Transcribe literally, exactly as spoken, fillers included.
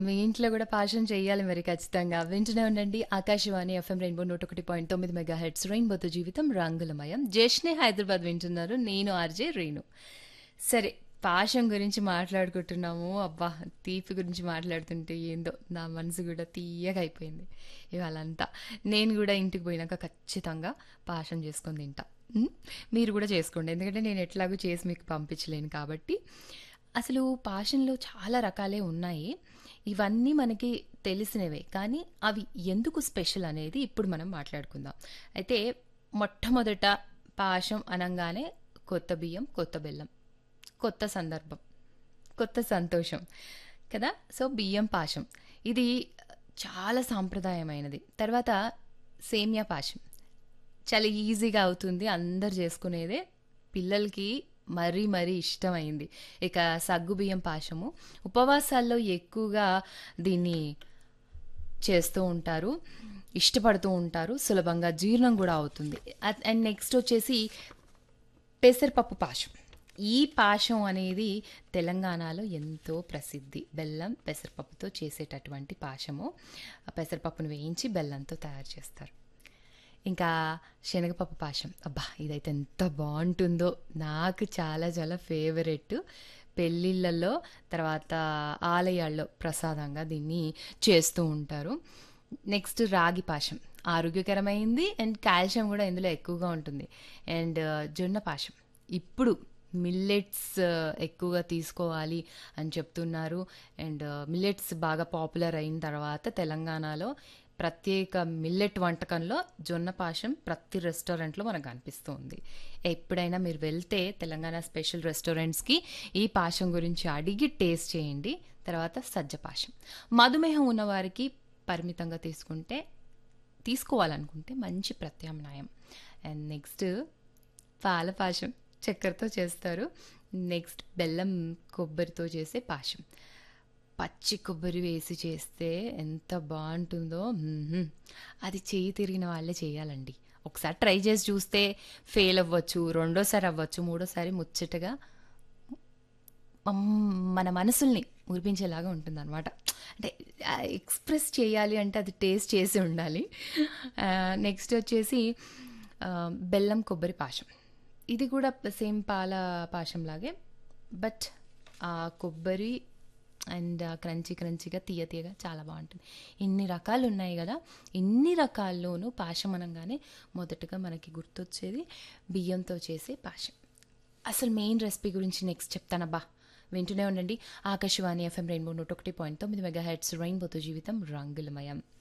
మీ ఇంట్లో గూడా పాషం చెయ్యాలి మరి ఖచ్చితంగా. వింటూనే ఉండండి ఆకాశవాణి ఎఫ్ఎం రెయిన్బో నూట ఒకటి పాయింట్ తొమ్మిది మెగాహెర్ట్జ్ రెయిన్బోతో జీవితం రంగులమయం. జష్నే హైదరాబాద్ వింటున్నారు. నేను ఆర్‌జే రీను. సరే పాషం గురించి మాట్లాడుకుంటున్నాము. అబ్బా! తీపి గురించి మాట్లాడుతుంటే ఏందో నా మనసు గూడా తియ్యగా అయిపోయింది ఇవాళంతా. నేను గూడా ఇంటికి పోయినాక ఖచ్చితంగా పాషం చేసుకొని తింటా. హ్మ్. మీరు గూడా చేసుకోండి. ఎందుకంటే నేను ఎట్లాగో చేసి మీకు పంపించలేను కాబట్టి. అసలు పాషంలో చాలా రకాలే ఉన్నాయి. ఇవన్నీ మనకి తెలిసినవే. కానీ అవి ఎందుకు స్పెషల్ అనేది ఇప్పుడు మనం మాట్లాడుకుందాం. అయితే మొట్టమొదట పాశం అనంగానే కొత్త బియ్యం, కొత్త బెల్లం, కొత్త సందర్భం, కొత్త సంతోషం కదా! సో, బియ్యం పాశం. ఇది చాలా సాంప్రదాయమైనది. తర్వాత సేమియా పాశం. చాలా ఈజీగా అవుతుంది. అందరు చేసుకునేదే. పిల్లలకి మరీ మరీ ఇష్టమైంది. ఇక సగ్గుబియ్యం పాశము. ఉపవాసాల్లో ఎక్కువగా దీన్ని చేస్తూ ఉంటారు. ఇష్టపడుతూ ఉంటారు. సులభంగా జీర్ణం గూడా అవుతుంది. అద్ అండ్ నెక్స్ట్ వచ్చేసి పెసరపప్పు పాశం. ఈ పాశం అనేది తెలంగాణలో ఎంతో ప్రసిద్ధి. బెల్లం, పెసరపప్పుతో చేసేటటువంటి పాశము. ఆ పెసరపప్పును వేయించి బెల్లంతో తయారు చేస్తారు. ఇంకా శనగపప్పు పాశం. అబ్బా! ఇదైతే ఎంత బావుంటుందో. నాకు చాలా చాలా ఫేవరెట్. పెళ్ళిళ్ళల్లో తర్వాత ఆలయాల్లో ప్రసాదంగా దీన్ని చేస్తూ ఉంటారు. నెక్స్ట్ రాగి పాశం. ఆరోగ్యకరమైంది అండ్ కాల్షియం కూడా ఇందులో ఎక్కువగా ఉంటుంది. అండ్ జొన్న పాశం. ఇప్పుడు మిల్లెట్స్ ఎక్కువగా తీసుకోవాలి అని చెప్తున్నారు. అండ్ మిల్లెట్స్ బాగా పాపులర్ అయిన తర్వాత తెలంగాణలో ప్రత్యేక మిల్లెట్ వంటకంలో జొన్న పాశం ప్రతి రెస్టారెంట్లో మనకు కనిపిస్తుంది. ఎప్పుడైనా మీరు వెళ్తే తెలంగాణ స్పెషల్ రెస్టారెంట్స్కి ఈ పాశం గురించి అడిగి టేస్ట్ చేయండి. తర్వాత సజ్జ పాశం. మధుమేహం ఉన్నవారికి పరిమితంగా తీసుకుంటే తీసుకోవాలనుకుంటే మంచి ప్రత్యామ్నాయం. అండ్ నెక్స్ట్ పాల పాశం చక్కెరతో చేస్తారు. నెక్స్ట్ బెల్లం కొబ్బరితో చేసే పాశం. పచ్చి కొబ్బరి వేసి చేస్తే ఎంత బాగుంటుందో. మ్మ్హ్మ్. అది చెయ్యి తిరిగిన వాళ్ళే చేయాలండి. ఒకసారి ట్రై చేసి చూస్తే ఫెయిల్ అవ్వచ్చు, రెండోసారి అవ్వచ్చు, మూడోసారి ముచ్చటగా మమ్- మన మనసుల్ని మురిపించేలాగా ఉంటుందన్నమాట. అంటే ఎక్స్ప్రెస్ చేయాలి అంటే అది టేస్ట్ చేసి ఉండాలి. నెక్స్ట్ వచ్చేసి ఆ, బెల్లం కొబ్బరి పాశం. ఇది కూడా సేమ్ పాల పాశం లాగే. బట్ ఆ కొబ్బరి అండ్ క్రంచీ క్రంచీగా తీయ తీయగా చాలా బాగుంటుంది. ఇన్ని రకాలు ఉన్నాయి కదా. ఇన్ని రకాల్లోనూ పాశం అనగానే మొదటగా మనకి గుర్తొచ్చేది బియ్యంతో చేసే పాశం. అసలు మెయిన్ రెసిపీ గురించి నెక్స్ట్ చెప్తానబ్బా. వింటూనే ఉండండి ఆకాశవాణి ఎఫ్ఎం రెయిన్బో నూట ఒకటి పాయింట్ తొమ్మిది మెగా హెడ్స్ రెయిన్బోతో జీవితం రంగులమయం.